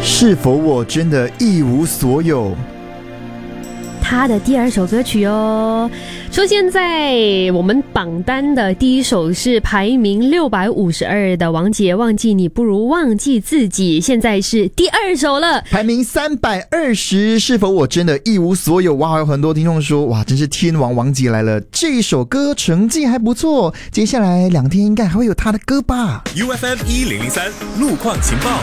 是否我真的一无所有？ 他的第二首歌曲哦，出现在我们榜单的第一首是排名652的王杰忘记你不如忘记自己，现在是第二首了， 排名320，是否我真的一无所有？哇，有很多听众说，哇，真是天王王杰来了，这首歌成绩还不错，接下来2天应该还会有他的歌吧。 UFM 1003路况情报。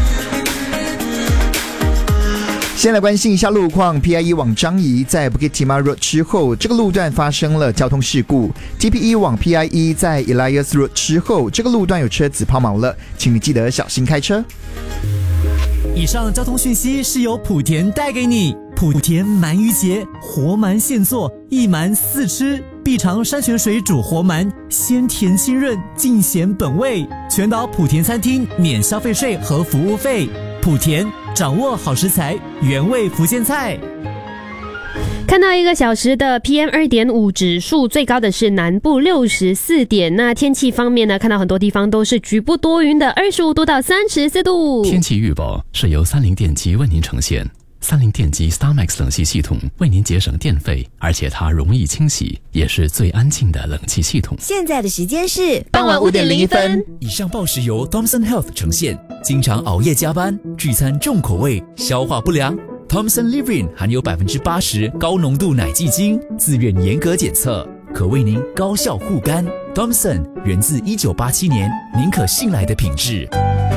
先来关心一下路况 ，PIE 往樟宜在 Bukit Timah Road 之后，这个路段发生了交通事故。TPE 往 PIE 在 Elias Road 之后，这个路段有车子抛锚了，请你记得小心开车。 以上交通讯息是由莆田带给你。莆田鳗鱼节，活鳗现做，一鳗4吃，必尝山泉水煮活鳗，鲜甜清润，尽显本味。全岛莆田餐厅免消费税和服务费。莆田掌握好食材，原味福建菜。 看到1个小时的 PM2.5 指数，最高的是南部64点。那天气方面呢，看到很多地方都是局部多云的，25度到34度。 天气预报是由三菱电机为您呈现。三菱电机 StarMax 冷气系统为您节省电费，而且它容易清洗，也是最安静的冷气系统。 现在的时间是傍晚5点01分。 以上报时由 Thomson Health 呈现。经常熬夜加班，聚餐重口味，消化不良。Thomson Livrin 含有80%高浓度奶基精，自愿严格检测，可为您高效护肝。Thomson 源自1987年，您可信赖的品质。